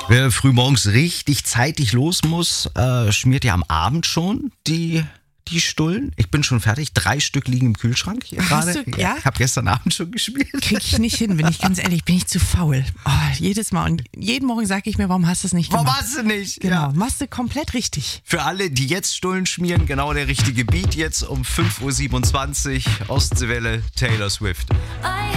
Wer frühmorgens richtig zeitig los muss, schmiert ja am Abend schon die Stullen. Ich bin schon fertig. 3 Stück liegen im Kühlschrank hier gerade. Ja? Ich habe gestern Abend schon geschmiert. Krieg ich nicht hin, bin ich ganz ehrlich, bin ich zu faul. Oh, jedes Mal. Und jeden Morgen sage ich mir, warum hast du es nicht gemacht? Warum hast du nicht? Genau, Ja. machst du komplett richtig. Für alle, die jetzt Stullen schmieren, genau der richtige Beat jetzt um 5.27 Uhr. Ostseewelle, Taylor Swift.